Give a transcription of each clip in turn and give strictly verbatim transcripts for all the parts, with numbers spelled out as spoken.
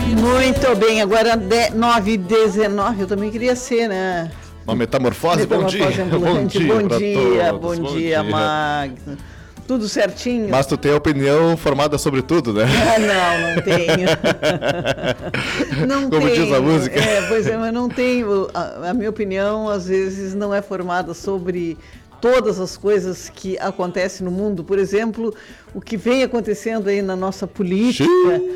Muito bem, agora nove e dezenove, eu também queria ser, né? Uma metamorfose, metamorfose bom dia. Ambulante. Bom dia, bom dia, bom bom dia, dia, Magno. Tudo certinho? Mas tu tem a opinião formada sobre tudo, né? Ah, não, não tenho. não Como tenho. diz a música. É, pois é, mas não tenho. A, a minha opinião, às vezes, não é formada sobre todas as coisas que acontecem no mundo. Por exemplo, o que vem acontecendo aí na nossa política.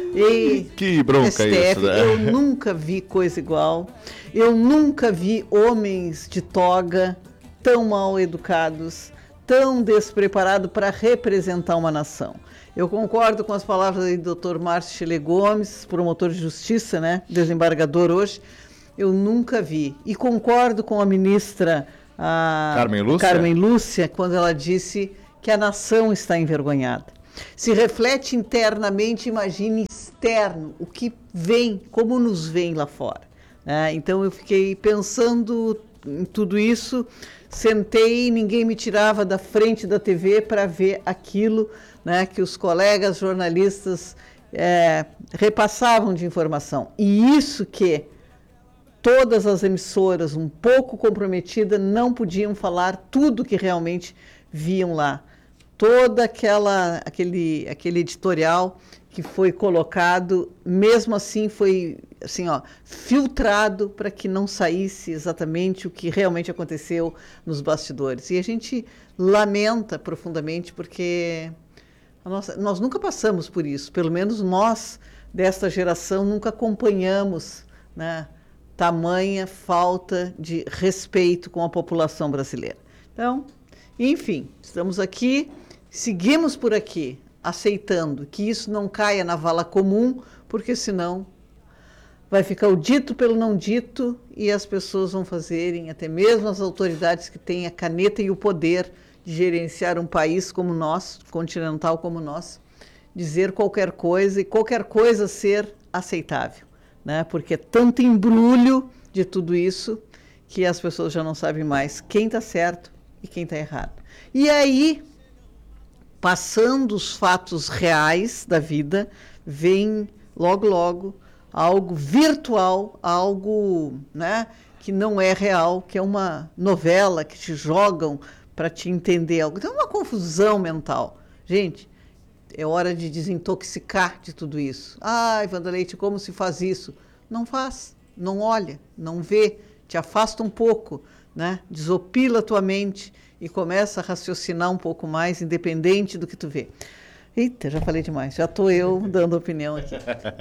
E que bronca S T F, isso, né? Eu nunca vi coisa igual. Eu nunca vi homens de toga tão mal educados, tão despreparados para representar uma nação. Eu concordo com as palavras do doutor Márcio Chile Gomes, promotor de justiça, né, desembargador hoje. Eu nunca vi. E concordo com a ministra a Carmen Lúcia? Carmen Lúcia, quando ela disse que a nação está envergonhada. Se reflete internamente, imagine externo, o que vem, como nos vem lá fora. Né? Então eu fiquei pensando em tudo isso, sentei, ninguém me tirava da frente da T V para ver aquilo, né, que os colegas jornalistas é, repassavam de informação. E isso que todas as emissoras um pouco comprometidas não podiam falar tudo que realmente viam lá. Toda aquela aquele aquele editorial que foi colocado, mesmo assim foi assim, ó, filtrado para que não saísse exatamente o que realmente aconteceu nos bastidores. E a gente lamenta profundamente porque a nossa, nós nunca passamos por isso, pelo menos nós desta geração nunca acompanhamos, né, tamanha falta de respeito com a população brasileira. Então, enfim, estamos aqui, seguimos por aqui, aceitando que isso não caia na vala comum, porque senão vai ficar o dito pelo não dito e as pessoas vão fazerem, até mesmo as autoridades que têm a caneta e o poder de gerenciar um país como nós, continental como nós, dizer qualquer coisa e qualquer coisa ser aceitável. Né? Porque é tanto embrulho de tudo isso que as pessoas já não sabem mais quem está certo e quem está errado. E aí, passando os fatos reais da vida, vem logo, logo algo virtual, algo, né, que não é real, que é uma novela que te jogam para te entender algo. Então é uma confusão mental. Gente, é hora de desintoxicar de tudo isso. Ai, Wanda Leite, como se faz isso? Não faz, não olha, não vê, te afasta um pouco, né? Desopila a tua mente e começa a raciocinar um pouco mais, independente do que tu vê. Eita, já falei demais, já estou eu dando opinião aqui.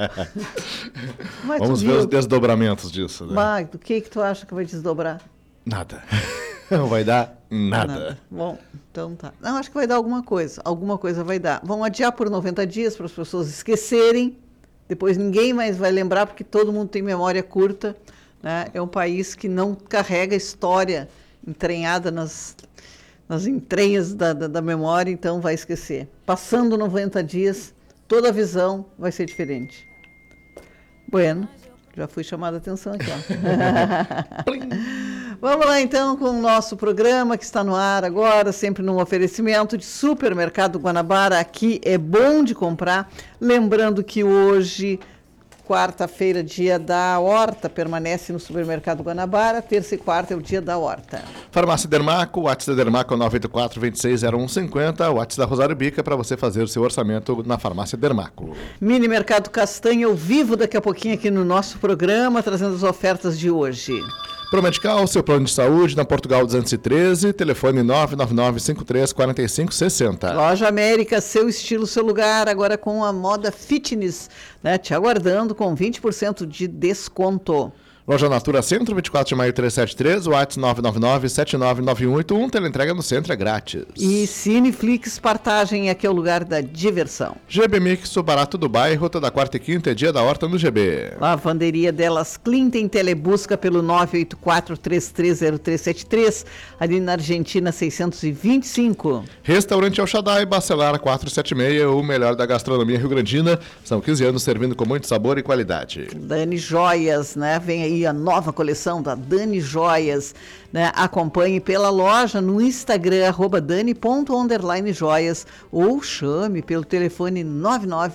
Mas vamos ver os desdobramentos disso. Né? Magdo, o que, que tu acha que vai desdobrar? Nada. Não vai dar nada. nada. Bom, então tá. Não, acho que vai dar alguma coisa. Alguma coisa vai dar. Vão adiar por noventa dias para as pessoas esquecerem. Depois ninguém mais vai lembrar, porque todo mundo tem memória curta. Né? É um país que não carrega história entranhada nas, nas entranhas da, da, da memória, então vai esquecer. Passando noventa dias, toda a visão vai ser diferente. Bueno, já fui chamada a atenção aqui. Ó. Vamos lá, então, com o nosso programa que está no ar agora, sempre num oferecimento de Supermercado Guanabara. Aqui é bom de comprar. Lembrando que hoje, quarta-feira, dia da horta, permanece no Supermercado Guanabara. Terça e quarta é o dia da horta. Farmácia Dermaco, o WhatsApp da Dermaco é nove oito quatro, dois seis zero um cinco zero. O WhatsApp da Rosário Bica para você fazer o seu orçamento na Farmácia Dermaco. Mini Mercado Castanha, ao vivo daqui a pouquinho aqui no nosso programa, trazendo as ofertas de hoje. Promedical, seu plano de saúde, na Portugal duzentos e treze, telefone nove nove nove, cinco três quatro cinco seis zero. Loja América, seu estilo, seu lugar, agora com a moda fitness, né? Te aguardando com vinte por cento de desconto. Loja Natura Centro, vinte e quatro de maio trezentos e setenta e três, WhatsApp nove nove nove, sete nove nove um oito um, teleentrega no centro é grátis. E Cineflix Partagem, aqui é o lugar da diversão. G B Mix, o barato do bairro, toda quarta e quinta é dia da horta no G B. Lavanderia Delas Clean, tem telebusca pelo nove oito quatro, três três zero três sete três, ali na Argentina seiscentos e vinte e cinco. Restaurante El Shaddai, Bacelar quatrocentos e setenta e seis, o melhor da gastronomia rio-grandina, são quinze anos servindo com muito sabor e qualidade. Dani Joias, né? Vem aí a nova coleção da Dani Joias, né? Acompanhe pela loja no Instagram, arroba dani ponto underline joias, ou chame pelo telefone nove nove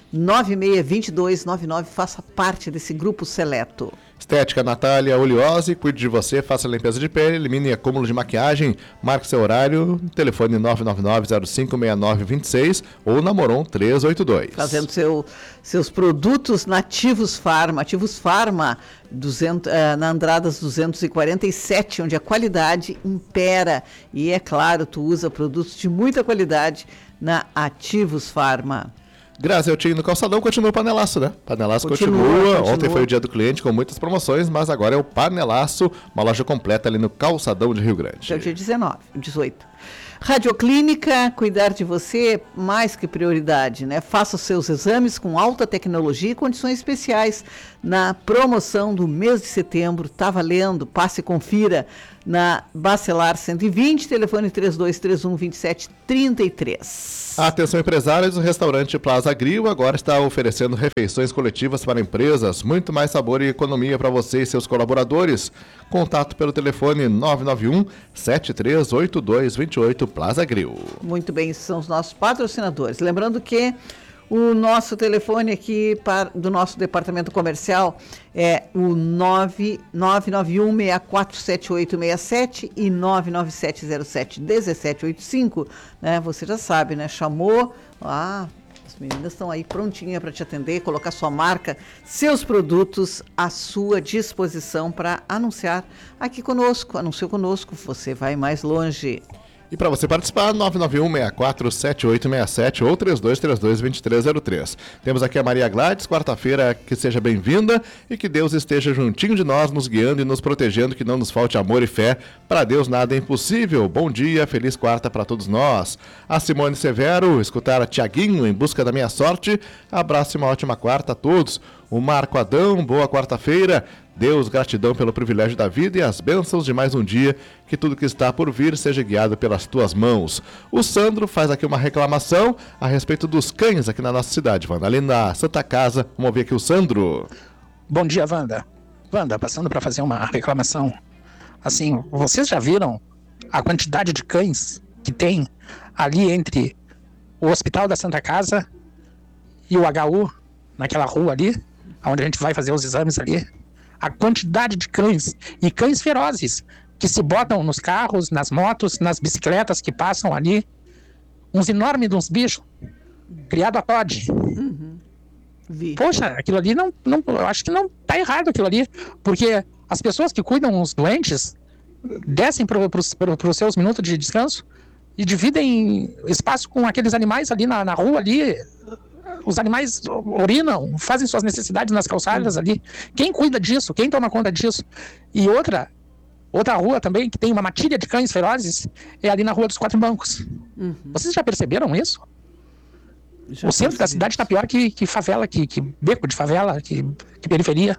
nove seis dois dois nove nove. Faça parte desse grupo seleto. Estética Natália Oleose, cuide de você, faça a limpeza de pele, elimine acúmulo de maquiagem, marque seu horário, telefone nove nove nove zero cinco seis nove dois seis ou na Moron trezentos e oitenta e dois. Fazendo seu, seus produtos nativos Farma, Ativos Farma, duzentos, uh, na Andradas duzentos e quarenta e sete, onde a qualidade impera. E é claro, tu usa produtos de muita qualidade na Ativos Farma. Graças ao time no Calçadão, continua o Panelaço, né? Panelaço continua, continua. continua. Ontem foi o dia do cliente com muitas promoções, mas agora é o Panelaço, uma loja completa ali no Calçadão de Rio Grande. É o dia dezenove, dezoito. Radioclínica, cuidar de você mais que prioridade, né? Faça os seus exames com alta tecnologia e condições especiais na promoção do mês de setembro. Tá valendo, passe e confira na Bacelar cento e vinte, telefone três dois três um, dois sete três três. Atenção empresários, o restaurante Plaza Grill agora está oferecendo refeições coletivas para empresas, muito mais sabor e economia para você e seus colaboradores. Contato pelo telefone nove nove um, sete três oito dois, dois oito, Plaza Grill. Muito bem, esses são os nossos patrocinadores. Lembrando que o nosso telefone aqui para, do nosso departamento comercial é o nove nove um, seis quatro sete oito seis sete e nove nove sete zero sete um sete oito cinco. Né? Você já sabe, né? Chamou, ah, as meninas estão aí prontinhas para te atender, colocar sua marca, seus produtos à sua disposição para anunciar aqui conosco. Anunciou conosco, você vai mais longe. E para você participar, nove nove um, seis quatro sete oito seis sete ou três dois três dois, dois três zero três. Temos aqui a Maria Gladys, quarta-feira, que seja bem-vinda e que Deus esteja juntinho de nós, nos guiando e nos protegendo, que não nos falte amor e fé. Para Deus nada é impossível. Bom dia, feliz quarta para todos nós. A Simone Severo, escutar a Tiaguinho, Em Busca da Minha Sorte. Abraço e uma ótima quarta a todos. O Marco Adão, boa quarta-feira. Deus, gratidão pelo privilégio da vida e as bênçãos de mais um dia, que tudo que está por vir seja guiado pelas tuas mãos. O Sandro faz aqui uma reclamação a respeito dos cães aqui na nossa cidade, Wanda, ali na Santa Casa. Vamos ouvir aqui o Sandro. Bom dia, Wanda. Wanda, passando para fazer uma reclamação. Assim, vocês já viram a quantidade de cães que tem ali entre o Hospital da Santa Casa e o H U, naquela rua ali, onde a gente vai fazer os exames ali? A quantidade de cães, e cães ferozes, que se botam nos carros, nas motos, nas bicicletas que passam ali. Uns enormes, uns bichos, criado a Todd. Uhum. Vi. Poxa, aquilo ali não, não, eu acho que não tá errado aquilo ali, porque as pessoas que cuidam os doentes descem para os seus minutos de descanso e dividem espaço com aqueles animais ali na, na rua ali. Os animais urinam, fazem suas necessidades nas calçadas ali. Quem cuida disso? Quem toma conta disso? E outra, outra rua também, que tem uma matilha de cães ferozes, é ali na Rua dos Quatro Bancos. Uhum. Vocês já perceberam isso? Já o centro da cidade está pior que, que favela, que, que beco de favela, que, que periferia.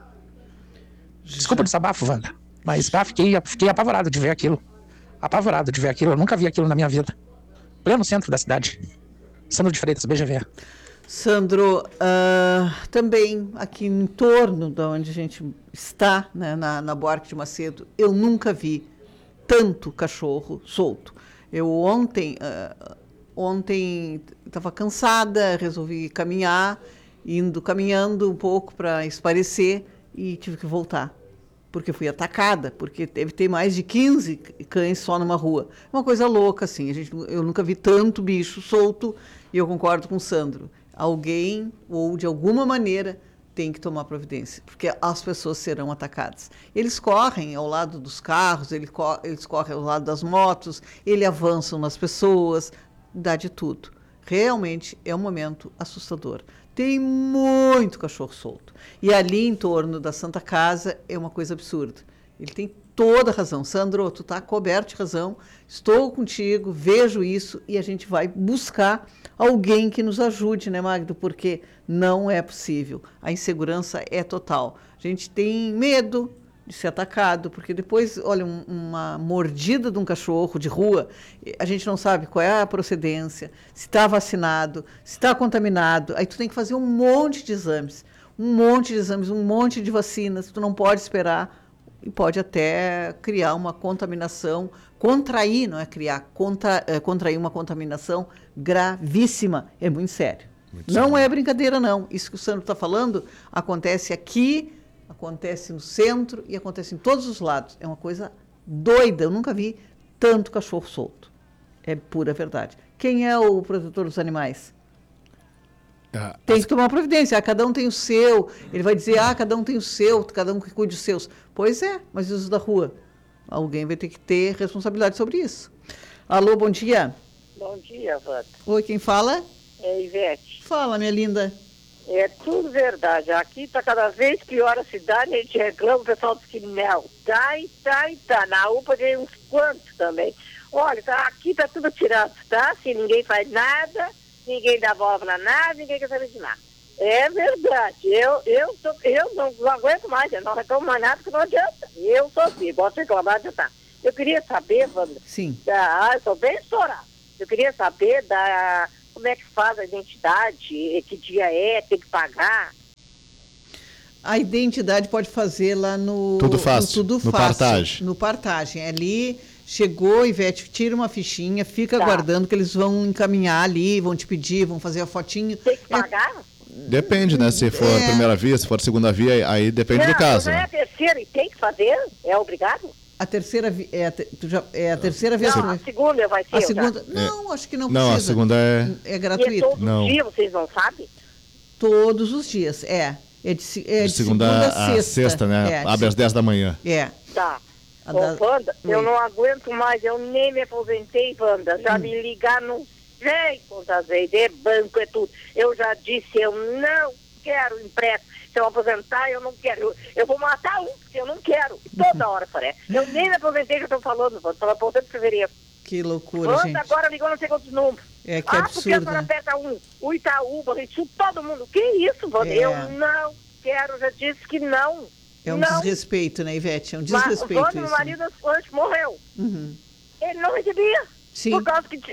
Já. Desculpa o desabafo, Wanda, mas ah, fiquei, fiquei apavorado de ver aquilo. Apavorado de ver aquilo. Eu nunca vi aquilo na minha vida. Pleno centro da cidade. Sandro de Freitas, B G V. Sandro, uh, também aqui em torno de onde a gente está, né, na, na Buarque de Macedo, eu nunca vi tanto cachorro solto. Eu ontem, uh, ontem estava cansada, resolvi caminhar, indo caminhando um pouco para espairecer e tive que voltar, porque fui atacada, porque deve ter mais de quinze cães só numa rua. Uma coisa louca, assim, a gente, eu nunca vi tanto bicho solto e eu concordo com o Sandro. Alguém, ou de alguma maneira, tem que tomar providência, porque as pessoas serão atacadas. Eles correm ao lado dos carros, eles, cor- eles correm ao lado das motos, eles avançam nas pessoas, dá de tudo. Realmente é um momento assustador. Tem muito cachorro solto. E ali em torno da Santa Casa é uma coisa absurda. Ele tem toda a razão. Sandro, tu está coberto de razão, estou contigo, vejo isso e a gente vai buscar alguém que nos ajude, né, Magdo? Porque não é possível. A insegurança é total. A gente tem medo de ser atacado, porque depois, olha, um, uma mordida de um cachorro de rua, a gente não sabe qual é a procedência, se está vacinado, se está contaminado. Aí tu tem que fazer um monte de exames, um monte de exames, um monte de vacinas. Tu não pode esperar e pode até criar uma contaminação, contrair, não é criar, contra, é, contrair uma contaminação gravíssima. É muito sério. Muito Não sério. é brincadeira, não. Isso que o Sandro está falando acontece aqui, acontece no centro e acontece em todos os lados. É uma coisa doida. Eu nunca vi tanto cachorro solto. É pura verdade. Quem é o protetor dos animais? Ah, Tem as- que tomar providência. Ah, cada um tem o seu. Ele vai dizer, ah, cada um tem o seu, cada um que cuide dos seus. Pois é, mas e os da rua? Alguém vai ter que ter responsabilidade sobre isso. Alô, bom dia. Bom dia, Wanda. Oi, quem fala? É Ivete. Fala, minha linda. É tudo verdade. Aqui está cada vez pior a cidade, a gente reclama, o pessoal diz que não. Tá e tá e tá. Na U P A tem uns quantos também. Olha, tá, aqui tá tudo tirado, tá? Se ninguém faz nada, ninguém dá bola pra nada, ninguém quer saber de nada. É verdade. Eu, eu, tô, eu não, não aguento mais, eu não reclamo mais nada, porque não adianta. Eu sou assim, posso reclamar, adiantar. Eu queria saber, Wanda, Sim. da, ah, eu sou bem estourada. Eu queria saber da, como é que faz a identidade, que dia é, tem que pagar. A identidade pode fazer lá no Tudo Fácil, no Tudo no Fácil, Partage. No Partage. Ali chegou, Ivete, tira uma fichinha, fica Tá. aguardando que eles vão encaminhar ali, vão te pedir, vão fazer a fotinho. Tem que É, pagar? Depende, né? Se for É. a primeira via, se for a segunda via, aí depende não, do caso. Não é Né? a terceira e tem que fazer? É obrigado? a terceira vi- é a, te- tu já- é a terceira vez que Não, vai- a segunda vai ser. a já. segunda. Não, acho que não Não, a precisa. segunda é. É E é gratuito. todos Não. os dias, vocês não sabem? Todos os dias, é. É de, se- é De segunda a sexta, né? É, de Abre às se- dez da manhã. É. Tá. A Ô, da- Wanda, eu Oi. não aguento mais, eu nem me aposentei, Wanda. Já Hum. me ligaram não sei quantas vezes, é banco, é tudo. Eu já disse, eu não quero empréstimo. Se eu aposentar, eu não quero. Eu, eu vou matar um, porque eu não quero. Toda hora parece. Eu nem me aposentei, já estou falando, Wanda. Estou aposentando em fevereiro. Que loucura, Wanda gente. agora ligou não sei quantos números. É que ah, porque a absurdo, senhora né? aperta um, o Itaú, o Sul, todo mundo. Que isso, Wanda? É. Eu não quero, já disse que não. É um não. desrespeito, né, Ivete? É um Mas, desrespeito Wanda, isso. meu né? marido antes morreu. Uhum. Ele não recebia. Sim. Por causa que de,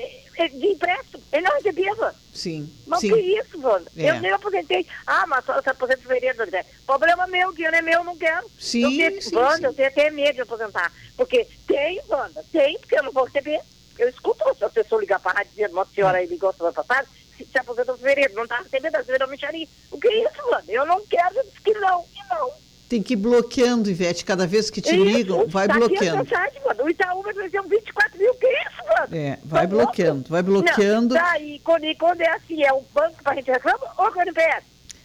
de empréstimo. Ele não recebia, Wanda. Sim, Mas sim. que isso, Wanda? É. Eu nem me aposentei. Ah, mas só se aposenta em fevereiro, André. Problema meu, dinheiro é meu, eu não quero. Sim, eu tenho, sim, Wanda, sim. eu tenho até medo de aposentar. Porque tem, Wanda, tem, porque eu não vou receber. Eu escuto a pessoa ligar para a rádio dizendo, nossa senhora aí ligou semana passada, se, se aposentou em fevereiro, não está recebendo, às vezes eu me charia. O que é isso, Wanda? Eu não quero, eu disse que não, que não. Tem que ir bloqueando, Ivete. Cada vez que te Isso, ligam, vai tá bloqueando. Aqui a mensagem, Wanda. O Itaú vai trazer um vinte e quatro mil, que é isso, Wanda? É, vai Tá louco? bloqueando, vai bloqueando. Não, tá, e quando, e quando é assim, é o banco que a gente reclama ou quando é?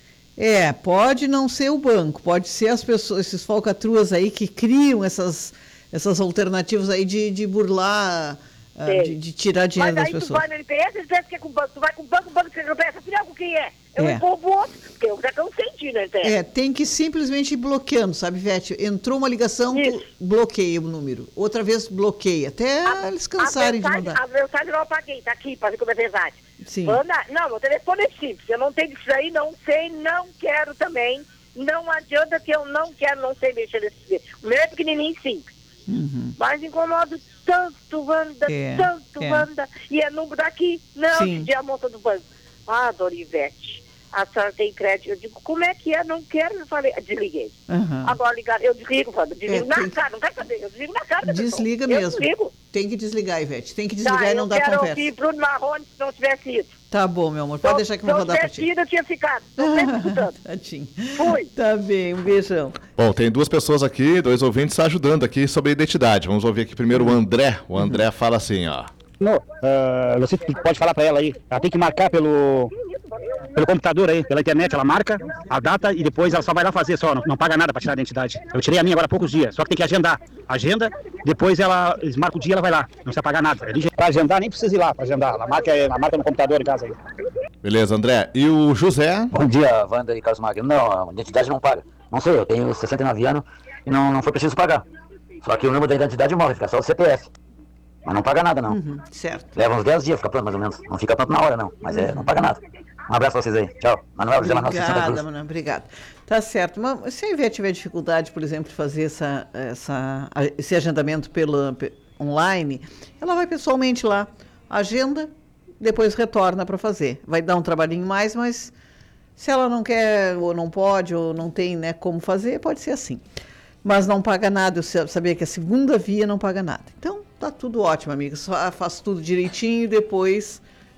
É, pode não ser o banco, pode ser as pessoas, esses falcatruas aí que criam essas, essas alternativas aí de, de burlar, ah, Sei. de, de tirar dinheiro Mas das aí tu pessoas. vai no N P S e pensa que é com o banco. Tu vai com o banco, o banco que não pensa, afinal, com quem é? Eu É. empurro o outro, porque eu já cansei de ir no N P S. É, tem que simplesmente ir bloqueando, sabe, Ivete? Entrou uma ligação, tu Isso. bloqueia o número. Outra vez bloqueia, até A- eles cansarem de a mensagem, mandar. A mensagem eu não apaguei, tá aqui, para ver como é verdade. Sim. Wanda, não, meu telefone é simples, eu não tenho isso aí, não sei, não quero também. Não adianta que eu não quero, não sei mexer nesse. O meu é pequenininho e simples. Uhum. Mas incomodo tanto, Wanda, É, tanto, é. Wanda. E é número daqui, não Sim. de a moça do banco. Ah, dona Ivete, a senhora tem crédito. Eu digo, como é que é? Não quero, eu falei, desliguei. Aham. Agora ligar, eu desligo, Wanda, desligo É, na tem que- cara, não quer saber, eu desligo na cara da Desliga pessoa. mesmo. Eu desligo. Tem que desligar, Ivete. Tem que desligar Tá, e não eu dar quero conversa. ouvir Bruno Marrone se não tivesse ido. Tá bom, meu amor. Pode deixar que eu vou Se rodar não pra tivesse ti. ido, eu tinha ficado. Tô sempre escutando. Tadinho. Fui. Tá bem, um beijão. Bom, tem duas pessoas aqui, dois ouvintes ajudando aqui sobre a identidade. Vamos ouvir aqui primeiro o André. O André fala assim, ó. Não, ah, você pode falar pra ela aí. Ela tem que marcar pelo, pelo computador aí, pela internet. Ela marca a data e depois ela só vai lá fazer, só não, não paga nada pra tirar a identidade. Eu tirei a minha agora há poucos dias, só que tem que agendar. Agenda, depois ela eles marcam o dia, ela vai lá. Não precisa pagar nada. É ligeiro. Pra agendar, nem precisa ir lá pra agendar. Ela marca, ela marca no computador em casa aí. Beleza, André. E o José? Bom dia, Wanda e Carlos Magno. Não, a identidade não paga. Não sei, eu tenho sessenta e nove anos e não, não foi preciso pagar. Só que o número da identidade morre, fica só o C P F. Mas não paga nada, não. Uhum, certo. Leva uns dez dias, fica pronto mais ou menos. Não fica pronto na hora, não. Mas é, não paga nada. Um abraço pra vocês aí. Tchau. Manuel José Manuel Santa Obrigada, Cruz. Manuel, obrigada. Tá certo. Mas se a Ivete tiver dificuldade, por exemplo, de fazer essa, essa, esse agendamento pelo, pe- online, ela vai pessoalmente lá, agenda, depois retorna para fazer. Vai dar um trabalhinho mais, mas se ela não quer, ou não pode, ou não tem, né, como fazer, pode ser assim. Mas não paga nada. Eu sa- sabia que a segunda via não paga nada. Então, tá tudo ótimo, amiga. Só faz tudo direitinho e depois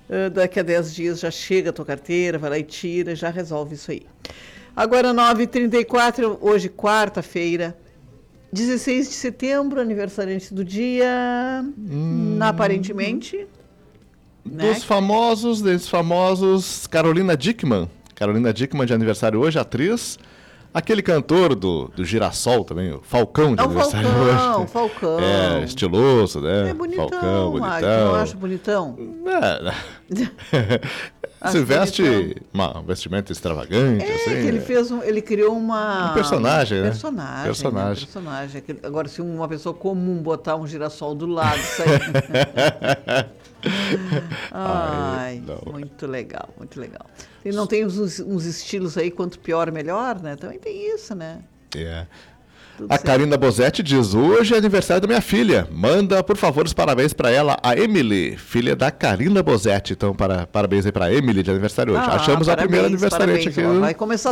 Uh, daqui a dez dias já chega a tua carteira, vai lá e tira, já resolve isso aí. Agora nove e trinta e quatro, hoje quarta-feira, dezesseis de setembro, aniversariante do dia, hum, aparentemente. Dos né? famosos, desses famosos, Carolina Dickmann. Carolina Dickmann de aniversário hoje, atriz. Aquele cantor do, do Girassol também, o Falcão de É o aniversário Falcão, hoje. Falcão. É, estiloso, né? É bonitão, Falcão, bonitão. Magno, não acha bonitão? É. Se veste bonitão. uma, um vestimento extravagante, É, assim. que ele fez um, ele criou uma... Um personagem, né? Personagem, Personagem. né? personagem. Aquele- Agora, se uma pessoa comum botar um girassol do lado, isso aí... Ai, não. muito legal, muito legal. E não tem uns, uns estilos aí, quanto pior, melhor, né? Também tem isso, né? É. Tudo A certo. Karina Bozetti diz, hoje é aniversário da minha filha. Manda, por favor, os parabéns para ela, a Emily, filha da Karina Bozetti. Então, para, parabéns aí para a Emily de aniversário hoje. Ah, Achamos a parabéns, primeira aniversariante parabéns. aqui. Ó, do- vai começar